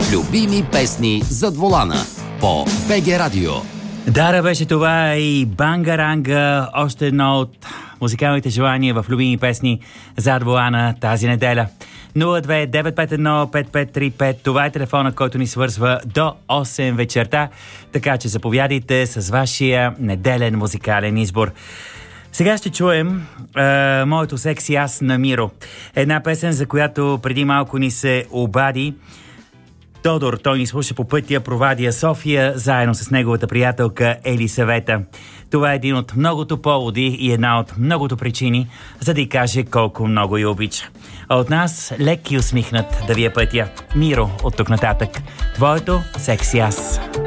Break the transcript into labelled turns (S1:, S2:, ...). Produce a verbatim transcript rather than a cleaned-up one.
S1: Любими песни зад волана по БГ Радио.
S2: Дара беше това и Бангаранга, още едно от музикалните желания в любими песни зад волана тази неделя. нула две девет пет едно пет пет три пет. Това е телефона, който ни свързва до осем вечерта, така че заповядайте с вашия неделен музикален избор. Сега ще чуем е, моето секси аз на Миро. Една песен, за която преди малко ни се обади Тодор. Той ни слуша по пътя Провадия София, заедно с неговата приятелка Елисавета. Това е един от многото поводи и една от многото причини, за да й каже колко много я обича. А от нас лек и усмихнат да ви е пътя. Миро, от тук нататък. Твоето секси аз.